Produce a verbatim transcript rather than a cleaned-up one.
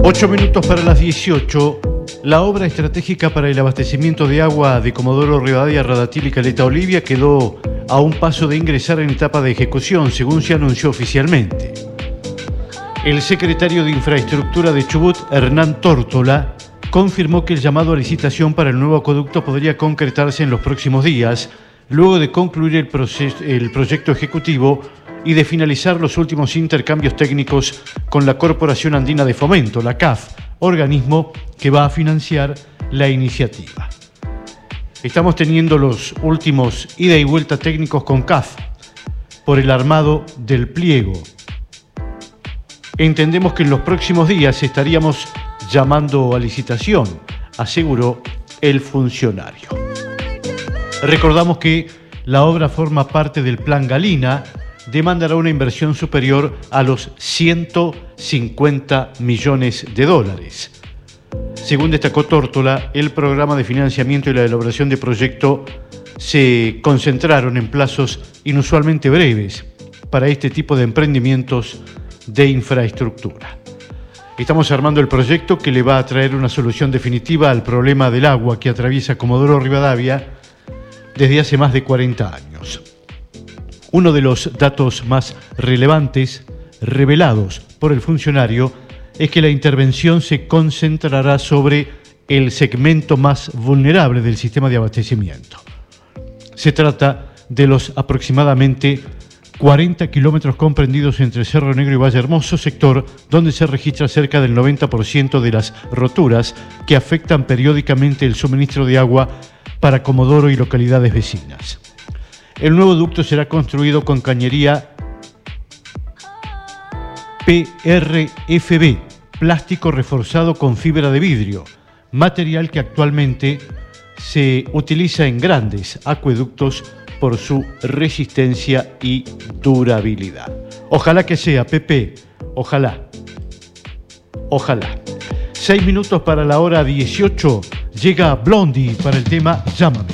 Ocho minutos para las dieciocho. La obra estratégica para el abastecimiento de agua de Comodoro Rivadavia, Radatil y Caleta Olivia quedó a un paso de ingresar en etapa de ejecución, según se anunció oficialmente. El secretario de Infraestructura de Chubut, Hernán Tórtola, confirmó que el llamado a licitación para el nuevo acueducto podría concretarse en los próximos días, luego de concluir el, proceso, el proyecto ejecutivo y de finalizar los últimos intercambios técnicos con la Corporación Andina de Fomento, la C A F, organismo que va a financiar la iniciativa. Estamos teniendo los últimos ida y vuelta técnicos con C A F por el armado del pliego. Entendemos que en los próximos días estaríamos llamando a licitación, aseguró el funcionario. Recordamos que la obra forma parte del Plan Galina, demandará una inversión superior a los ciento cincuenta millones de dólares. Según destacó Tórtola, el programa de financiamiento y la elaboración de proyecto se concentraron en plazos inusualmente breves para este tipo de emprendimientos de infraestructura. Estamos armando el proyecto que le va a traer una solución definitiva al problema del agua que atraviesa Comodoro Rivadavia desde hace más de cuarenta años. Uno de los datos más relevantes revelados por el funcionario es que la intervención se concentrará sobre el segmento más vulnerable del sistema de abastecimiento. Se trata de los aproximadamente cuarenta kilómetros comprendidos entre Cerro Negro y Valle Hermoso, sector donde se registra cerca del noventa por ciento de las roturas que afectan periódicamente el suministro de agua para Comodoro y localidades vecinas. El nuevo ducto será construido con cañería P R F B, plástico reforzado con fibra de vidrio, material que actualmente se utiliza en grandes acueductos por su resistencia y durabilidad. Ojalá que sea, Pepe, ojalá, ojalá. Seis minutos para la hora dieciocho, llega Blondie para el tema Llámame.